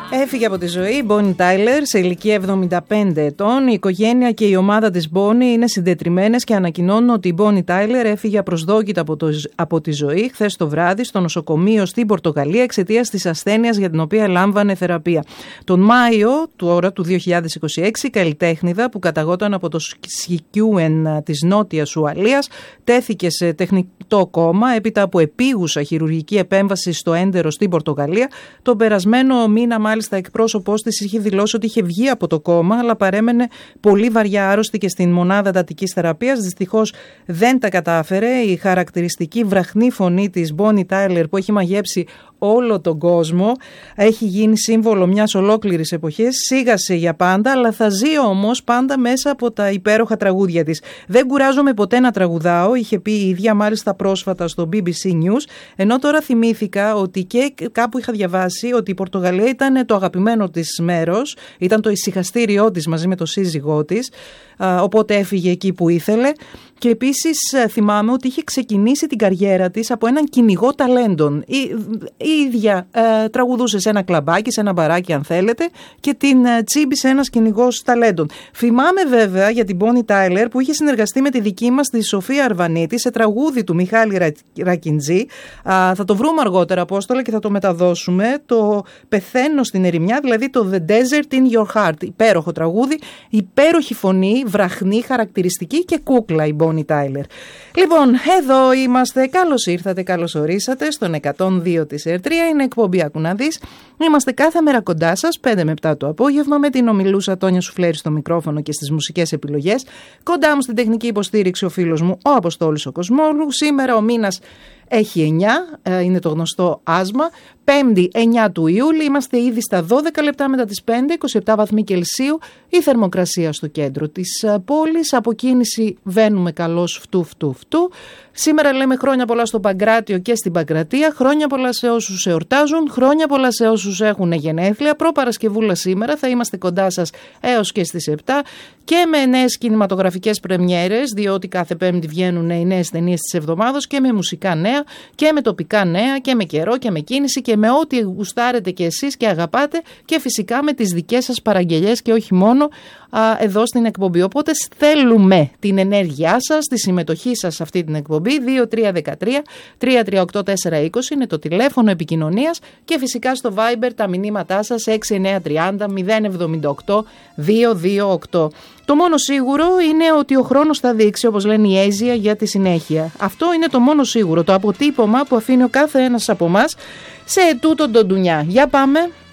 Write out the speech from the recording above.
Έφυγε από τη ζωή η Bonnie Tyler σε ηλικία 75 ετών. Η οικογένεια και η ομάδα της Bonnie είναι συντετριμμένες και ανακοινώνουν ότι η Bonnie Tyler έφυγε απροσδόκητα από τη ζωή χθες το βράδυ στο νοσοκομείο στην Πορτογαλία εξαιτίας της ασθένειας για την οποία λάμβανε θεραπεία. Τον Μάιο του 2026 η καλλιτέχνηδα που καταγόταν από το Σκικιούεν της Νότιας Ουαλίας τέθηκε σε τεχνητό κόμμα έπειτα από επίγουσα χειρουργική επέμβαση στο έντερο στην Πορτογαλία. Τον περασμένο μήνα μάλιστα εκπρόσωπός της είχε δηλώσει ότι είχε βγει από το κόμμα, αλλά παρέμενε πολύ βαριά άρρωστη και στην μονάδα εντατικής θεραπείας. Δυστυχώς δεν τα κατάφερε. Η χαρακτηριστική βραχνή φωνή της Bonnie Tyler που έχει μαγέψει όλο τον κόσμο, έχει γίνει σύμβολο μιας ολόκληρης εποχής, σίγασε για πάντα, αλλά θα ζει όμως πάντα μέσα από τα υπέροχα τραγούδια της. Δεν κουράζομαι ποτέ να τραγουδάω, είχε πει η ίδια μάλιστα πρόσφατα στο BBC News, ενώ τώρα θυμήθηκα ότι και κάπου είχα διαβάσει ότι η Πορτογαλία ήταν το αγαπημένο της μέρος, ήταν το ησυχαστήριό της μαζί με το σύζυγό της, οπότε έφυγε εκεί που ήθελε. Και επίσης θυμάμαι ότι είχε ξεκινήσει την καριέρα της από έναν κυνηγό ταλέντων. Η ίδια τραγουδούσε σε ένα κλαμπάκι, σε ένα μπαράκι αν θέλετε, και την τσίμπησε ένας κυνηγός ταλέντων. Θυμάμαι βέβαια για την Bonnie Tyler που είχε συνεργαστεί με τη δική μας τη Σοφία Αρβανίτη σε τραγούδι του Μιχάλη Ρακιντζή. Θα το βρούμε αργότερα, Απόστολα, και θα το μεταδώσουμε. Το «Πεθαίνω στην ερημιά», δηλαδή το «The Desert in Your Heart». Υπέροχο τραγούδι, υπέροχη φωνή, βραχνή, χαρακτηριστική και κούκλα η Bonnie Tyler. Λοιπόν, εδώ είμαστε. Καλώς ήρθατε, καλώς ορίσατε στον 102 της ΕΡΤ3. Είναι εκπομπή «Άκου να δεις». Είμαστε κάθε μέρα κοντά σας, 5 με 7 το απόγευμα, με την ομιλούσα Τόνια Σουφλέρη στο μικρόφωνο και στις μουσικές επιλογές. Κοντά μου στην τεχνική υποστήριξη ο φίλος μου, ο Αποστόλης ο Κοσμόλου. Σήμερα ο μήνας έχει 9, είναι το γνωστό άσμα. 5η 9 του Ιούλη, είμαστε ήδη στα 12 λεπτά μετά τις 5, 27 βαθμοί Κελσίου, η θερμοκρασία στο κέντρο της πόλης. Από κίνηση βαίνουμε καλώς φτου. Σήμερα λέμε χρόνια πολλά στο Παγκράτιο και στην Παγκρατία, χρόνια πολλά σε όσους εορτάζουν, χρόνια πολλά σε όσους έχουν γενέθλια. Προπαρασκευούλα σήμερα, θα είμαστε κοντά σας έως και στις 7 και με νέες κινηματογραφικές πρεμιέρες, διότι κάθε Πέμπτη βγαίνουν οι νέες ταινίες της εβδομάδος, και με μουσικά νέα και με τοπικά νέα και με καιρό και με κίνηση και με ό,τι γουστάρετε και εσείς και αγαπάτε, και φυσικά με τις δικές σας παραγγελιές και όχι μόνο εδώ στην εκπομπή. Οπότε θέλουμε την ενέργειά σας, τη συμμετοχή σας σε αυτή την εκπομπή. 2313-338-420 είναι το τηλέφωνο επικοινωνίας, και φυσικά στο Viber τα μηνύματά σας 6930-078-228. Το μόνο σίγουρο είναι ότι ο χρόνος θα δείξει, όπως λένε οι Έζια, για τη συνέχεια. Αυτό είναι το μόνο σίγουρο, το αποτύπωμα που αφήνει ο κάθε ένας από εμάς σε τούτον τον ντουνιά. Για πάμε.